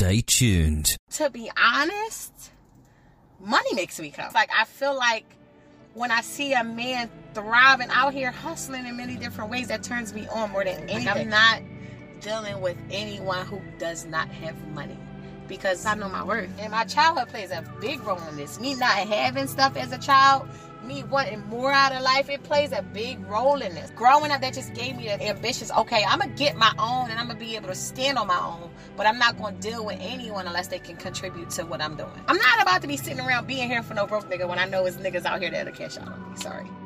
Stay tuned. To be honest, money makes me come. Like, I feel like when I see a man thriving out here, hustling in many different ways, that turns me on more than anything. I'm not dealing with anyone who does not have money, because I know my worth. And my childhood plays a big role in this. Me not having stuff as a child, me wanting more out of life, it plays a big role in this. Growing up, that just gave me the ambitions. Okay, I'm going to get my own and I'm going to be able to stand on my own, but I'm not going to deal with anyone unless they can contribute to what I'm doing. I'm not about to be sitting around being here for no broke nigga when I know it's niggas out here that'll cash out on me. Sorry.